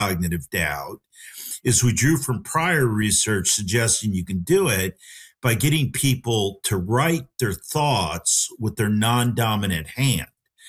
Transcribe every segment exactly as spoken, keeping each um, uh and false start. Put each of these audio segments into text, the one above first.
cognitive doubt is we drew from prior research suggesting you can do it by getting people to write their thoughts with their non-dominant hand.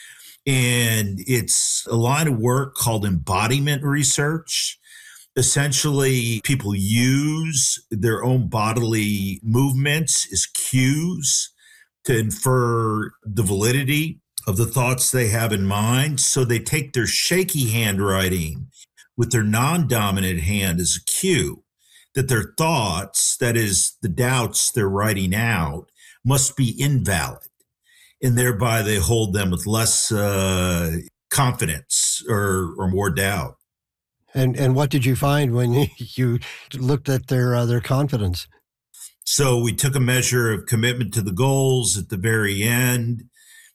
And it's a line of work called embodiment research. Essentially, people use their own bodily movements as cues to infer the validity of the thoughts they have in mind. So they take their shaky handwriting with their non-dominant hand as a cue that their thoughts, that is, the doubts they're writing out, must be invalid. And thereby they hold them with less uh, confidence or, or more doubt. And and what did you find when you looked at their uh, their confidence? So we took a measure of commitment to the goals at the very end,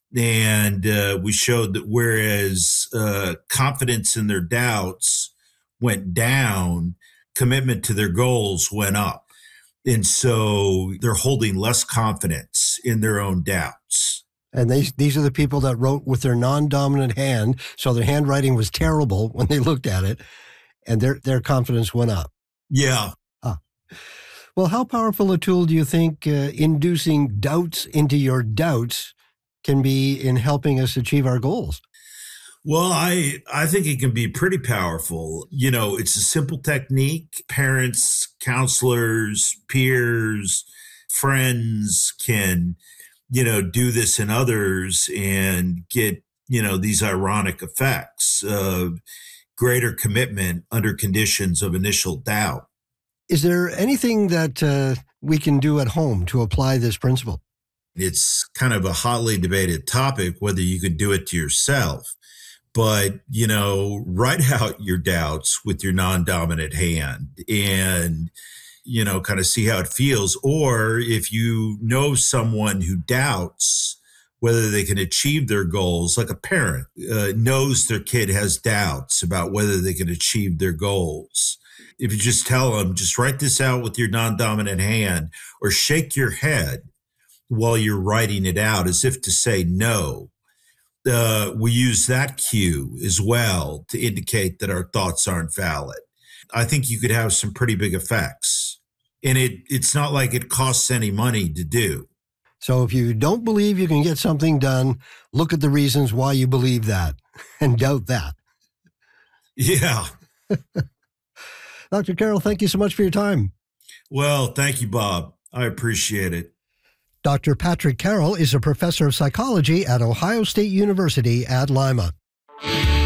and uh, we showed that whereas uh, confidence in their doubts went down, commitment to their goals went up. And so they're holding less confidence in their own doubts. And they, these are the people that wrote with their non-dominant hand, so their handwriting was terrible when they looked at it, and their, their confidence went up. Yeah. Ah. Well, how powerful a tool do you think uh, inducing doubts into your doubts can be in helping us achieve our goals? Well, I I think it can be pretty powerful. You know, it's a simple technique. Parents, counselors, peers, friends can, you know, do this in others and get, you know, these ironic effects of greater commitment under conditions of initial doubt. Is there anything that uh, we can do at home to apply this principle? It's kind of a hotly debated topic, whether you can do it to yourself. But, you know, write out your doubts with your non-dominant hand and, you know, kind of see how it feels. Or if you know someone who doubts whether they can achieve their goals, like a parent uh, knows their kid has doubts about whether they can achieve their goals. If you just tell them, just write this out with your non-dominant hand, or shake your head while you're writing it out as if to say no. Uh, we use that cue as well to indicate that our thoughts aren't valid. I think you could have some pretty big effects. And it it's not like it costs any money to do. So if you don't believe you can get something done, look at the reasons why you believe that and doubt that. Yeah. Doctor Carroll, thank you so much for your time. Well, thank you, Bob. I appreciate it. Doctor Patrick Carroll is a professor of psychology at Ohio State University at Lima.